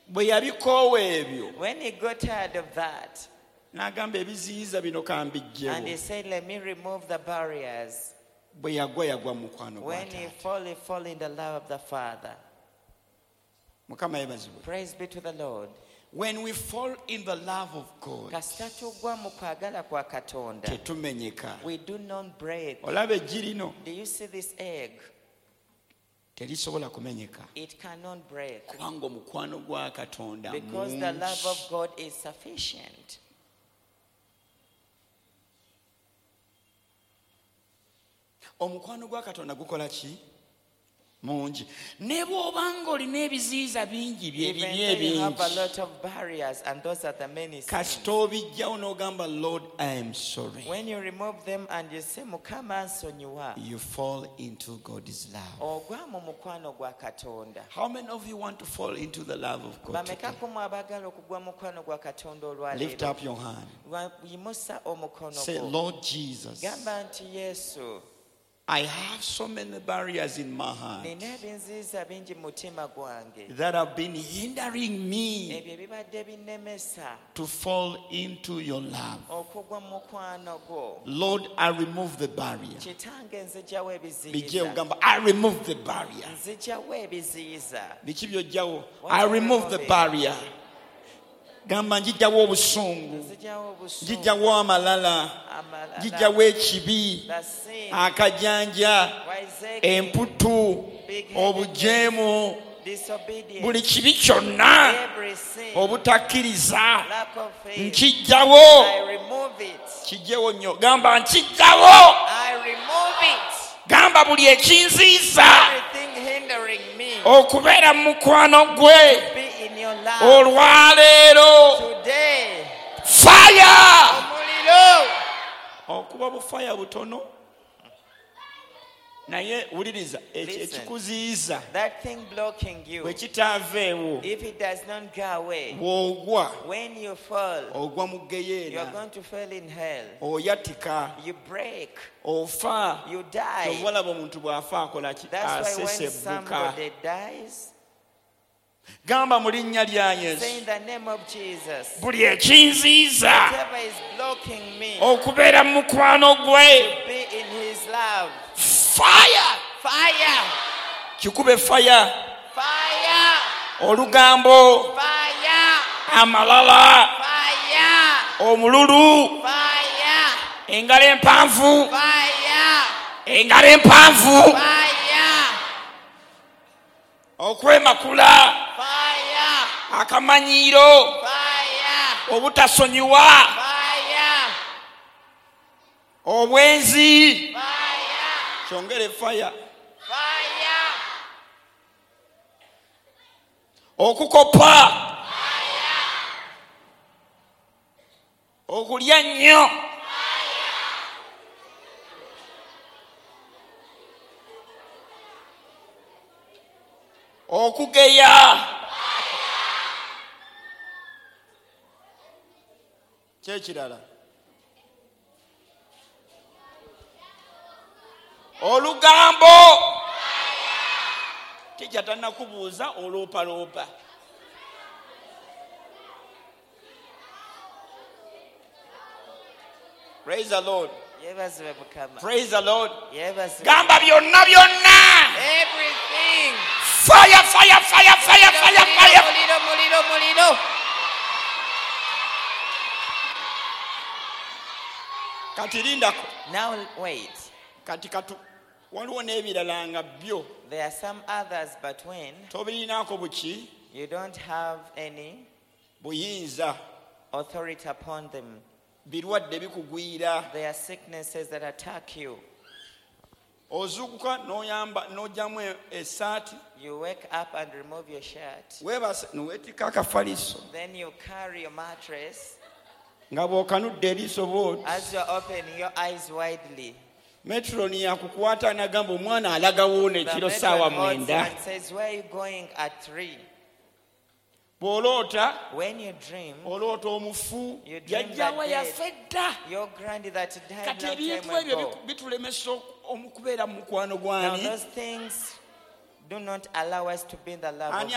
bwe yabikoowa ebyo When he got tired of that, n'agamba ebiziyiza bino kambijjewo. and he said, let me remove the barriers. Bwe yagwa mu mukwano gwa When he Taata. fall in the love of the Father. Mukama yeebazibwe. Praise be to the Lord. When we fall in the love of God, Kasita tugwa mu kwagala kwa Katonda, tetumenyeka. we do not break. Olaba eggi lino Do you see this egg? terisobola kumenyeka It cannot break kubanga omukwano gwa Katonda because the love of God is sufficient. omukwano gwa Katonda gukola ki? Mungi. Ne bw'obanga olina ebiziyiza bingi Even byebibi though you have a ebingi lot of barriers, and those are the many sins. kasita obijjawo n'ogamba Lord I am sorry, When you remove them and you say, Mukama nsonyiwa, you fall into God's love. ogwa mu mukwano gwa Katonda. How many of you want to fall into the love of God today? Bameka ku mwabagala okugwa mu mukwano gwa Katonda Lift olwaleero? up your hand. Yimusa omukono Say, gwo. Lord Jesus, Gamba nti Yesu, I have so many barriers in my heart nina ebinziiza bingi mu mutima gwange. that have been hindering me Ebyo ebibadde binnemesa to fall into your love. okugwa mu mukwano gwo. Lord, I remove the barrier. Kitange nzigyawo Bijje ebiziyiza. ogamba, I remove the barrier. Nzigyawo ebiziyiza. Biki by'ojjawo? I remove the barrier. Gamba njijjawo obusungu, Nzigyawo obusungu, njijjawo amalala, amalala, njijjawo ekibi, the sin, akajanja, wiseacre, emputu, obujeemu, disobedience, buli kibi kyonna, every sin, obutakkiriza, lack of faith. nkijjawo. I remove it. Kijjewo nnyo. Gamba nkijjawo. I remove it. Gamba buli ekinziiza Everything hindering me okubeera mu mukwano gwe be in your love. olwaleero. Today, Fire! omuliro. Okuba bufaya butono naye wuliriza Listen. ekikuziyiza That thing blocking you, bwe kitaaveewo if it does not go away, bw'ogwa when you fall, ogwa mu you are geyeena, going to fall in hell. oyatika, You break, ofa. you die. Obalaba omuntu bw'afa akola ki? That's why when Asesebbuka. somebody dies, Gamba mu linnya lya Yesu say in the name of Jesus, buli ekinziiza whatever is blocking me okubeera mu mukwano gwe. be in his love. Fire! Fire! Kikube fire. Fire! Olugambo, Fire! amalala, Fire! omululu, Fire! engalo empanvu, Fire! engalo empanvu, Fire! okwemakula, Fire! akamanyiiro, Fire! obutasonyiwa, Fire! obwenzi. Fire! Kyongere fire. Fire! Okukopa, okulya nnyo, okugeya, kyekirala, olugambo, tijja tannakubuuza oloopaloopa. Praise the Lord. Yebazibwe Mukama. Praise the Lord. Yebazibwe. Gamba byonna byonna. Everything. Fire, fire, fire, fire, fire, fire. Muliro, muliro, muliro. Kati lindako. Now wait. Kati waliwo n'ebirala nga byo There are some others, but when tobirinaako buki you don't have any buyinza, authority upon them, birwadde bikugwira, there are sicknesses that attack you. ozuukuka n'ojjamu essaati, You wake up and remove your shirt. weebase neweetikka akafaliso Then you carry your mattress. nga bw'okanudde eriiso bw'oti. As you're opening your eyes widely, Metroni yakukwata n'agamba omwana alagawo the n'ekiro matron ssaawa holds 9. and says, where are you going at 3? Bw'oloota When you dream, oloota omufu You dream yajjawa that yafe dda. your granny that died Kati long ebintu time ebyo ago. bitulemesa okubeera mu mukwano Now gwani? those things do not allow us to be in the love of Ani